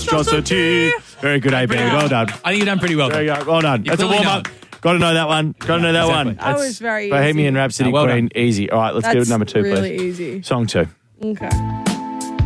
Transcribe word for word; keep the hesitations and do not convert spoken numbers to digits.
Jocelyn T. Very good, A B. Well done. I think you've done pretty well. There you go. Well done. You're That's a clearly warm up. Got to know that one. Got to know that exactly. one. That That's was very Bohemian easy. Rhapsody Oh, well Queen. done. Easy. All right, let's That's do number two, really please. easy. Song two. Okay.